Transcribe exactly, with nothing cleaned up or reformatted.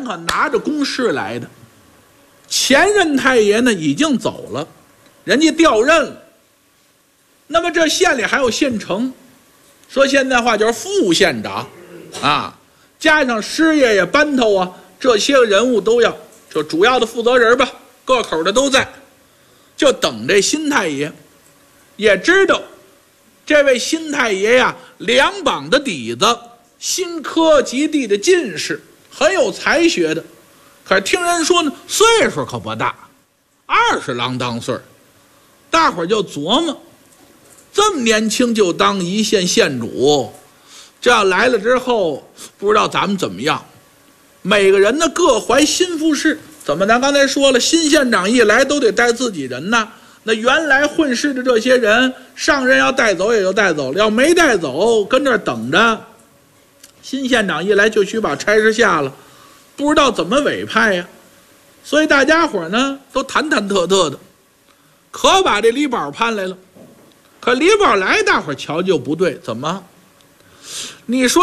人可拿着公事来的，前任太爷呢已经走了，人家调任了。那么这县里还有县城，说现在话就是副县长啊，加上师爷爷、班头啊，这些个人物都要，就主要的负责人吧，各口的都在，就等这新太爷。也知道这位新太爷呀，两榜的底子，新科及第的进士，很有才学的。可是听人说呢，岁数可不大，二十郎当岁，大伙儿就琢磨，这么年轻就当一县县主，这要来了之后，不知道咱们怎么样。每个人呢各怀心腹事，怎么咱刚才说了，新县长一来都得带自己人呢。那原来混世的这些人，上任要带走也就带走了，要没带走跟这儿等着。新县长一来就需把差事下了，不知道怎么委派呀，所以大家伙呢都忐忐忑忑的，可把这李宝盼来了。可李宝来，大伙瞧就不对，怎么？你说